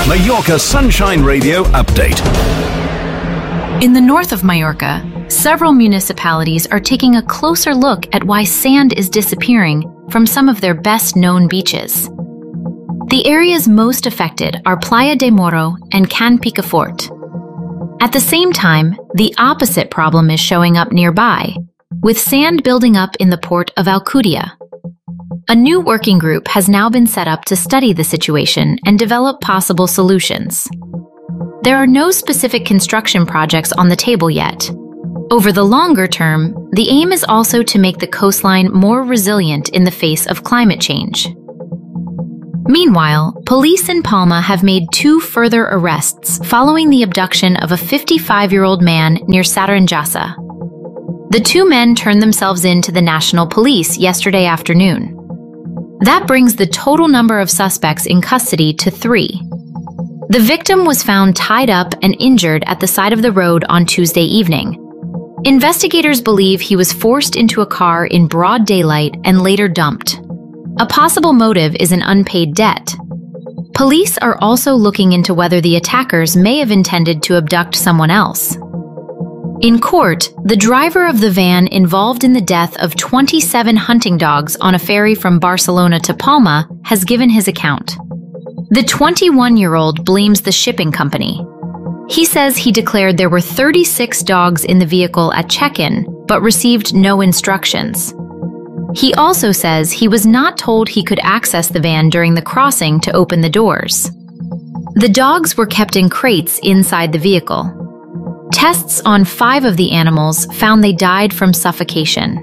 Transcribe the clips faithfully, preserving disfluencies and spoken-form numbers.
Mallorca Sunshine Radio Update. In the north of Mallorca, several municipalities are taking a closer look at why sand is disappearing from some of their best-known beaches. The areas most affected are Playa de Moro and Can Picafort. At the same time, the opposite problem is showing up nearby, with sand building up in the port of Alcudia. A new working group has now been set up to study the situation and develop possible solutions. There are no specific construction projects on the table yet. Over the longer term, the aim is also to make the coastline more resilient in the face of climate change. Meanwhile, police in Palma have made two further arrests following the abduction of a fifty-five-year-old man near Saranjasa. The two men turned themselves in to the National Police yesterday afternoon. That brings the total number of suspects in custody to three. The victim was found tied up and injured at the side of the road on Tuesday evening. Investigators believe he was forced into a car in broad daylight and later dumped. A possible motive is an unpaid debt. Police are also looking into whether the attackers may have intended to abduct someone else. In court, the driver of the van involved in the death of twenty-seven hunting dogs on a ferry from Barcelona to Palma has given his account. The twenty-one-year-old blames the shipping company. He says he declared there were thirty-six dogs in the vehicle at check-in, but received no instructions. He also says he was not told he could access the van during the crossing to open the doors. The dogs were kept in crates inside the vehicle. Tests on five of the animals found they died from suffocation.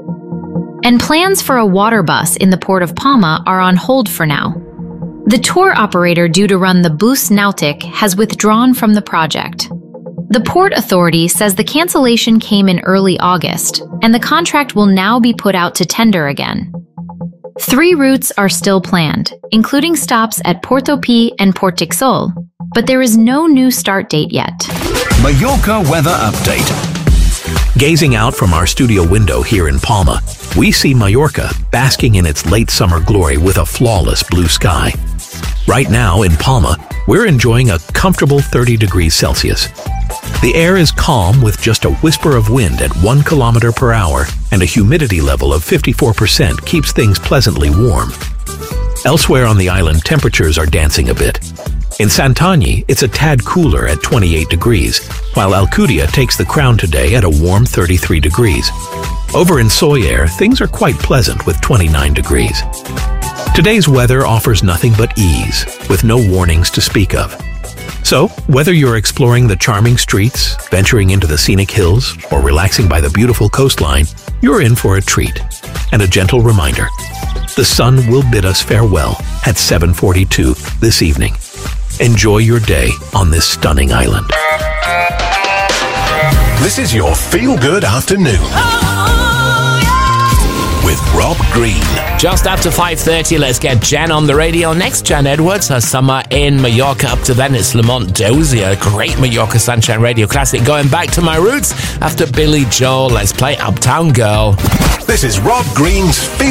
And plans for a water bus in the port of Palma are on hold for now. The tour operator due to run the Bus Nautic has withdrawn from the project. The Port Authority says the cancellation came in early August, and the contract will now be put out to tender again. Three routes are still planned, including stops at Porto Pi and Port Tixol, but there is no new start date yet. Mallorca Weather Update. Gazing out from our studio window here in Palma, we see Mallorca basking in its late summer glory with a flawless blue sky. Right now in Palma, we're enjoying a comfortable thirty degrees Celsius. The air is calm with just a whisper of wind at one kilometer per hour, and a humidity level of fifty-four percent keeps things pleasantly warm. Elsewhere on the island, temperatures are dancing a bit. In Santanyí, it's a tad cooler at twenty-eight degrees, while Alcudia takes the crown today at a warm thirty-three degrees. Over in Sóller, things are quite pleasant with twenty-nine degrees. Today's weather offers nothing but ease, with no warnings to speak of. So, whether you're exploring the charming streets, venturing into the scenic hills, or relaxing by the beautiful coastline, you're in for a treat. And a gentle reminder, the sun will bid us farewell at seven forty-two this evening. Enjoy your day on this stunning island. This is your feel-good afternoon. With Rob Green. Just after five thirty, let's get Jen on the radio. Next, Jen Edwards, her summer in Mallorca. Up to then, it's Lamont Dozier, great Mallorca Sunshine Radio classic. Going back to my roots after Billy Joel. Let's play Uptown Girl. This is Rob Green's Feel